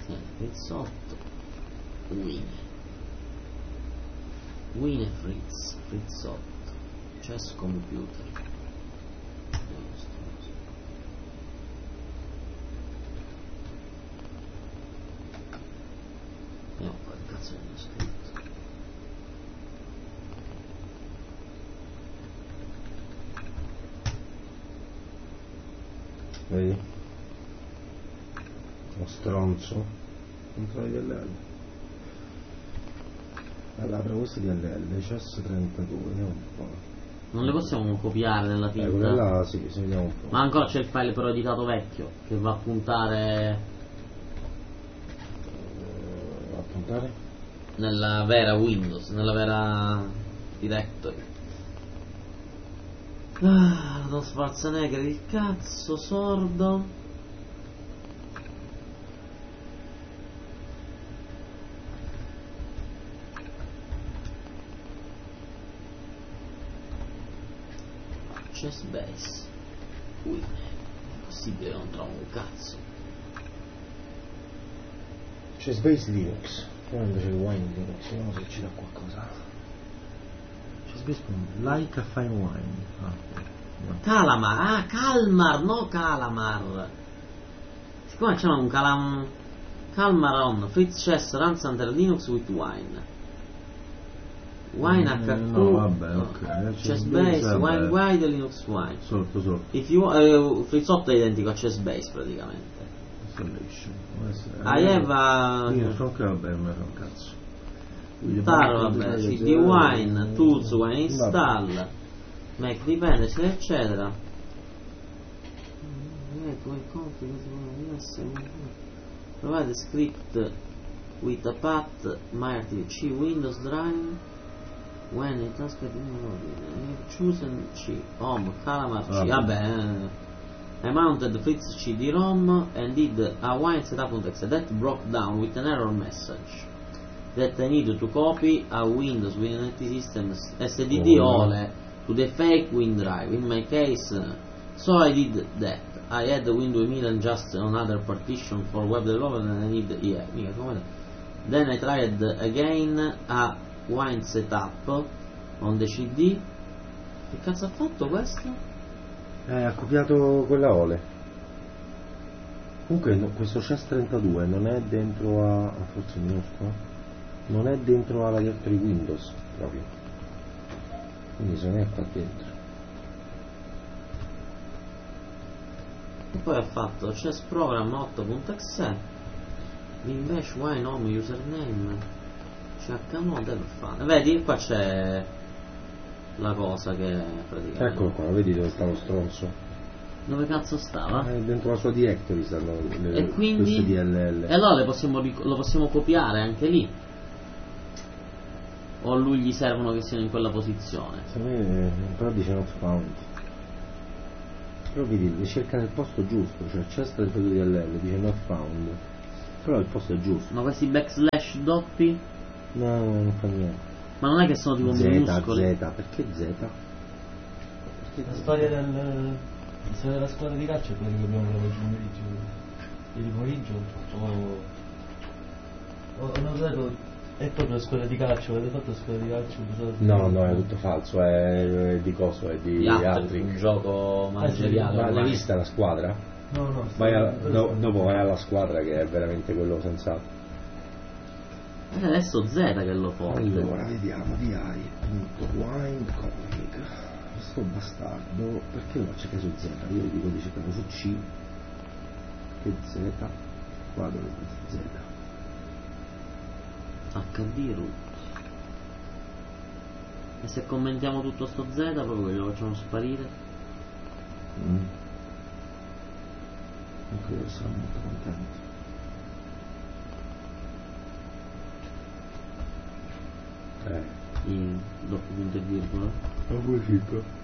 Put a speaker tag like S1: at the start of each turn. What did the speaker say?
S1: Fritz 8 Win e Fritz 8 Chess Computer. Vediamo qua che cazzo è scritto.
S2: Vedi? Lo stronzo. Contro di DLL. Allora, questo DLL, Chess 32, vediamo un po'.
S1: Non le possiamo copiare nella tinta?
S2: Quella là sì, vediamo un po'.
S1: Ma ancora c'è il file però editato vecchio che va a puntare nella vera Windows, nella vera directory. Lo Schwarzenegger, il cazzo sordo. Chess Base. Ui, è possibile che non trovo un cazzo.
S2: C'è Space Linux, poi invece il Wine Linux, vediamo se ci dà qualcosa. C'è Space Like a Fine Wine.
S1: Calamar, Calmar, no Calamar. Siccome c'è un Calmar on Fritz Chess runs under Linux with Wine. Wine HQ,
S2: no, vabbè, ok.
S1: Chess Base, Wine Guide, Linux Wine.
S2: Sotto.
S1: If you, Fritz 8 è identico a Chess Base praticamente. I have a...
S2: Io so che vabbè, non è un cazzo.
S1: Taro, vabbè, CD Wine, Tools Wine Install, Mac Dependency, eccetera. Provide script with a path, MyRTC, Windows Drive, when it has chosen C, Home, Calamar C, vabbè. I mounted Fritz CD-ROM and did a wine setup.exe that broke down with an error message that I needed to copy a Windows Windows NT System SSD OLE to the fake WinDrive. In my case, so I did that. I had the Windows Milan just another partition for web development and I need then I tried again a wine setup on the CD. Che cazzo ha fatto questo?
S2: Ha copiato quella Ole. Comunque questo Chess 32 non è dentro a forse minuscolo, non è dentro alla directory Windows proprio, quindi se ne è qua dentro.
S1: E poi ha fatto Chess Program 8.exe, Winbash Wine Home Username, chmod e fan. Vedi qua c'è la cosa che praticamente...
S2: Eccolo qua, vedi dove sta lo stronzo?
S1: Dove cazzo stava?
S2: Dentro la sua directory stanno
S1: e quindi
S2: queste DLL.
S1: E allora lo possiamo copiare anche lì? O a lui gli servono che siano in quella posizione?
S2: Però dice not found. Però vedi, cerca nel posto giusto, cioè Chess 32 DLL, dice not found. Però il posto è giusto.
S1: Ma questi backslash doppi?
S2: No, non fa niente.
S1: Ma non è che sono tipo minuscoli?
S2: Z, perché Z?
S3: La storia della squadra di calcio è quella che abbiamo oggi pomeriggio. Ieri pomeriggio ho notato, è proprio la squadra di calcio, avete fatto la squadra di calcio?
S2: No, è tutto falso, è di coso, è di altri.
S1: Un gioco manageriale.
S2: Ma l'hai vista la squadra?
S3: No.
S2: Dopo vai alla squadra che è veramente quello sensato.
S1: Adesso Z che lo forte.
S2: Allora vediamo di.wine config. Questo bastardo perché lo cerca su Z? Io gli dico di cercare su C che Z qua dove è Z
S1: HD root. E se commentiamo tutto sto Z proprio che lo facciamo sparire?
S2: Non credo che sarà molto contento.
S1: Il doppio punto e virgola.
S2: Ciao.